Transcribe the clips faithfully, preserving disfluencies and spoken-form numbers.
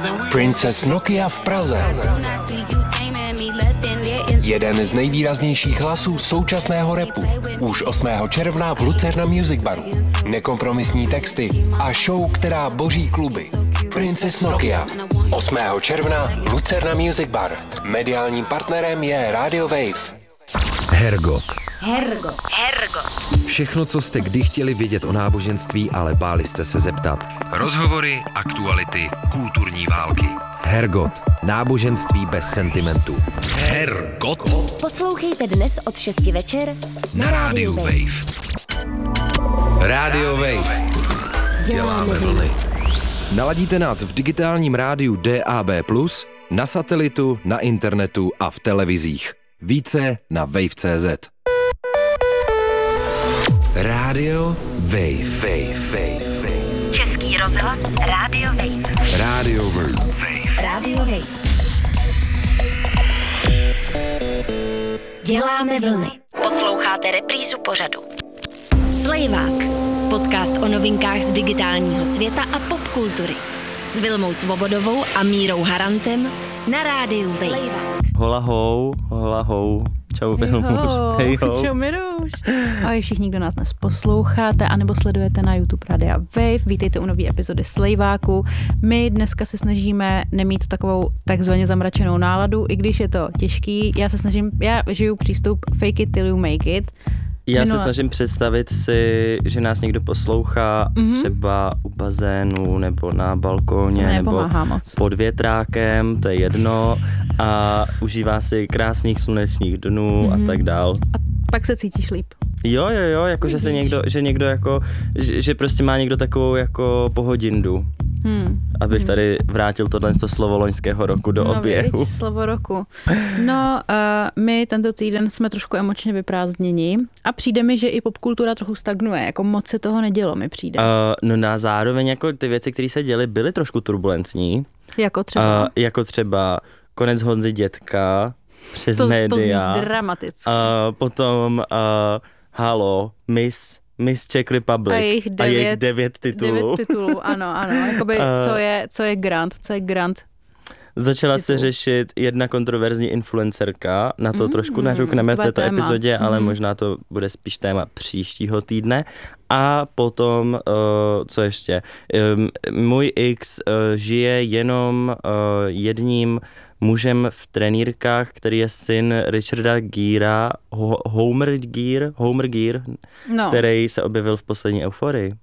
Princess Nokia v Praze. Jeden z nejvýraznějších hlasů současného rapu. Už osmého června v Lucerna Music Baru. Nekompromisní texty a show, která boří kluby. Princess Nokia. osmého června Lucerna Music Bar. Mediálním partnerem je Radio Wave. Hergot. Hergot. Hergot. Všechno, co jste kdy chtěli vědět o náboženství, ale báli jste se zeptat. Rozhovory, aktuality, kulturní války. Hergot. Náboženství bez sentimentu. Hergot. Poslouchejte dnes od šesti večer na rádiu Wave. Radio Wave. Děláme vlny. Naladíte nás v digitálním rádiu D A B plus, na satelitu, na internetu a v televizích. Více na wave tečka cé zet. Radio Wave. Wave, Wave, Wave. Český rozhlas Radio Wave. Radio Wave. Radio Wave. Děláme vlny. Posloucháte reprízu pořadu. Slejvák. Podcast o novinkách z digitálního světa a popkultury. S Vilmou Svobodovou a Mírou Harantem na rádiu Wave. Hola hou, hola hou. Čau Vilmuš. Hej ho. Čau Miruš. Ahoj všichni, kdo nás dnes posloucháte anebo sledujete na YouTube Radia Wave. Vítejte u nové epizody Slejváku. My dneska se snažíme nemít takovou takzvaně zamračenou náladu, i když je to těžký. Já se snažím, já žiju přístup fake it till you make it. Já Minula... se snažím představit si, že nás někdo poslouchá mm-hmm. třeba u bazénu nebo na balkóně nebo moc. pod větrákem, to je jedno, a užívá si krásných slunečních dnů mm-hmm. a tak dál. A pak se cítíš líp. Jo, jo, jo, jako že se někdo, že někdo jako, že, že prostě má někdo takovou jako pohodindu. Hmm. Abych hmm. tady vrátil tohle slovo loňského roku do no, oběhu. Víc, slovo roku. No, uh, my tento týden jsme trošku emočně vyprázdněni a přijde mi, že i popkultura trochu stagnuje, jako moc se toho nedělo, mi přijde. Uh, no na zároveň jako ty věci, které se děly, byly trošku turbulentní. Jako třeba? Uh, jako třeba konec Honzy Dětka přes to, média. To zní dramaticky. Uh, potom uh, Halo, Miss Miss Czech Republic a jejich devět, a jejich devět titulů. Devět titulů, ano, ano. Jakoby, uh, co je, co je grant, co je grant. Začala titul. se řešit jedna kontroverzní influencerka, na to mm, trošku nařukneme v této téma. epizodě, ale mm. možná to bude spíš téma příštího týdne. A potom, uh, co ještě, um, můj X uh, žije jenom uh, jedním mužem v trenýrkách, který je syn Richarda Gera, Ho- Homer Gear, Homer Gear, no. který se objevil v poslední Euforii.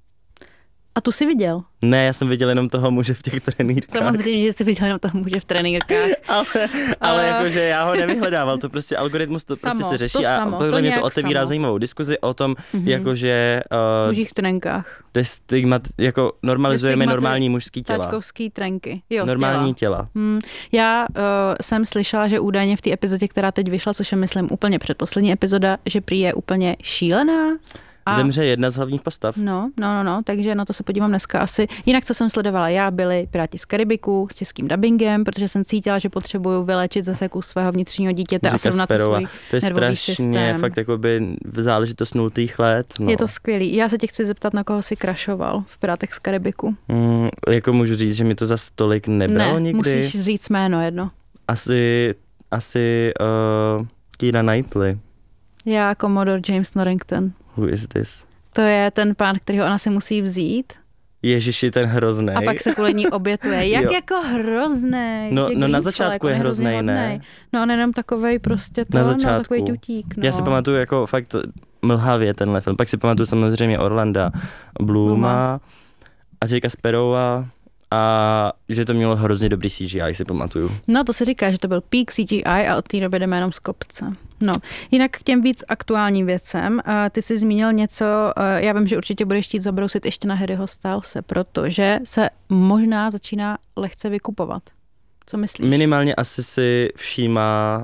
A tu jsi viděl? Ne, já jsem viděl jenom toho muže v těch trenýrkách. Samozřejmě, že jsi viděl jenom toho muže v trenýrkách. ale ale uh, jakože já ho nevyhledával, to prostě algoritmus to samo, prostě se řeší to a samo, podle to mě to otevírá samo. zajímavou diskuzi o tom, mm-hmm. jakože... Uh, mužích v trenkách. Destigmat, jako normalizujeme Destigmaty, normální mužský těla. Tačkovský trenky. Jo, normální těla. těla. Hmm, já uh, jsem slyšela, že údajně v té epizodě, která teď vyšla, což je myslím úplně předposlední epizoda, že prý je úplně šílená. A zemře jedna z hlavních postav. No, no, no, no, takže na to se podívám dneska asi. Jinak, co jsem sledovala já, byli Piráti z Karibiku s českým dubbingem, protože jsem cítila, že potřebuju vylečit zase kus svého vnitřního dítěte a srovnat si svůj to je nervový strašně, systém. fakt jakoby záležitost nultých let. No. Je to skvělý. Já se tě chci zeptat, na koho jsi crashoval v Pirátech z Karibiku. Mm, jako můžu říct, že mi to za stolik nebralo ne, nikdy. musíš říct jméno jedno. Asi, asi uh, Keira Knightley. Já, Commodore James Norrington. Who is this? To je ten pán, kterýho ona si musí vzít. Ježiši, ten hroznej. A pak se kvůli ní obětuje. Jak jo. jako hroznej. No, no na začátku je hroznej, ne? No on jenom takovej prostě to, na začátku. No, takový tutík. No. Já si pamatuju jako fakt mlhavě tenhle film. Pak si pamatuju samozřejmě Orlanda Blooma a Jacka Sparrowa a že to mělo hrozně dobrý C G I, si pamatuju. No to se říká, že to byl peak C G I a od té doby jdeme jenom z kopce. No, jinak k těm víc aktuálním věcem. Ty jsi zmínil něco, já vím, že určitě budeš chtít zabrousit ještě na Harryho Stylese, protože se možná začíná lehce vykupovat. Co myslíš? Minimálně asi si všímá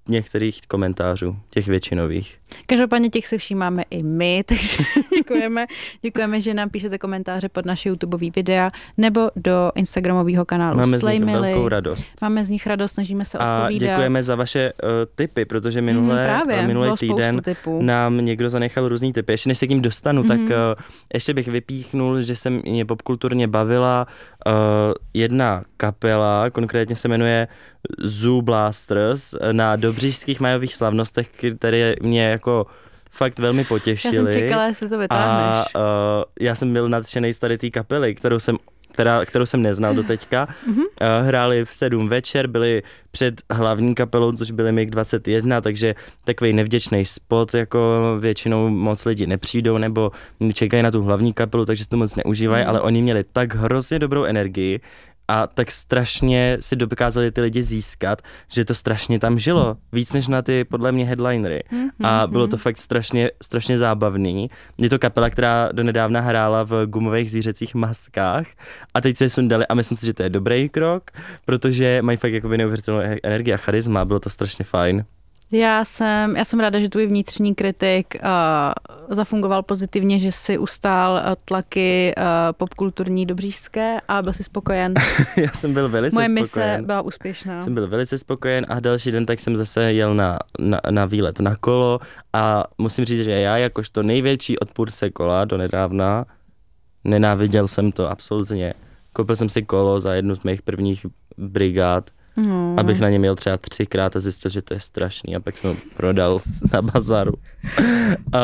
některých komentářů, těch většinových. Každopádně těch se všímáme i my, takže děkujeme, děkujeme, že nám píšete komentáře pod naše YouTubeový videa nebo do instagramového kanálu Máme Slay z nich Milly. velkou radost. Máme z nich radost, snažíme se A odpovídat. děkujeme za vaše uh, tipy, protože minule, mm, právě, minulý týden nám někdo zanechal různý tipy. Ještě než se k ním dostanu, mm. tak uh, ještě bych vypíchnul, že se mě popkulturně bavila uh, jedna kapela, konkrétně se jmenuje Zoo Blasters, na dobřížských majových slavnostech, které mě jako fakt velmi potěšily. Já jsem čekala, jestli to vytáhneš. A uh, já jsem byl nadšenej z tady té kapely, kterou jsem Která, kterou jsem neznal doteďka. Mm-hmm. Hráli v sedm večer, byli před hlavní kapelou, což byli M I G dvacet jedna, takže takový nevděčný spot, jako většinou moc lidi nepřijdou nebo čekají na tu hlavní kapelu, takže si to moc neužívají, mm. ale oni měli tak hrozně dobrou energii a tak strašně si dokázali ty lidi získat, že to strašně tam žilo. Víc než na ty, podle mě, headlinery. Mm-hmm. A bylo to fakt strašně, strašně zábavný. Je to kapela, která donedávna hrála v gumových zvířecích maskách a teď se je sundali a myslím si, že to je dobrý krok, protože mají fakt jakoby neuvěřitelnou energii a charisma. Bylo to strašně fajn. Já jsem, já jsem ráda, že tvůj vnitřní kritik uh, zafungoval pozitivně, že si ustál uh, tlaky uh, popkulturní dobřížské a byl si spokojen. Já jsem byl velice Moje spokojen. mise byla úspěšná. Jsem byl velice spokojen a další den tak jsem zase jel na, na, na výlet na kolo a musím říct, že já jakožto největší odpůrce kola donedávna nenáviděl jsem to absolutně. Koupil jsem si kolo za jednu z mých prvních brigád, No. abych na ně měl třeba třikrát a zjistil, že to je strašný a pak jsem ho prodal na bazaru. uh,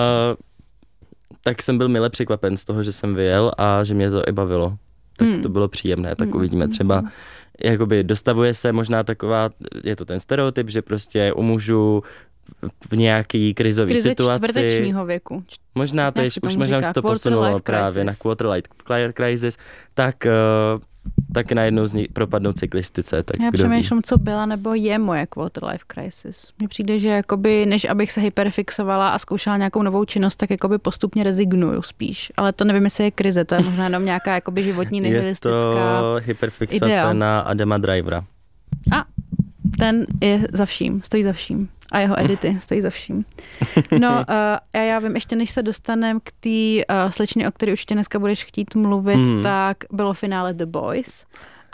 tak jsem byl mile překvapen z toho, že jsem vyjel a že mě to i bavilo. Tak mm. to bylo příjemné, tak uvidíme třeba. Jakoby dostavuje se možná taková, je to ten stereotyp, že prostě u mužů v nějaký krizový Krize situaci. čtvrtečního věku. Možná to, je, už možná se to posunulo právě na quarter life crisis, tak uh, tak najednou z ní propadnou cyklistice. Tak Já přemýšlím, co byla nebo je moje quarter life crisis. Mně přijde, že jakoby, než abych se hyperfixovala a zkoušela nějakou novou činnost, tak jakoby postupně rezignuju spíš. Ale to nevím, jestli je krize, to je možná jenom nějaká jakoby životní nihilistická Je to hyperfixace idea. Na Adama Drivera. A ten je za vším, stojí za vším. A jeho edity stojí za vším. No uh, a já vím, ještě než se dostaneme k té uh, slečně, o které určitě dneska budeš chtít mluvit, hmm. tak bylo finále The Boys.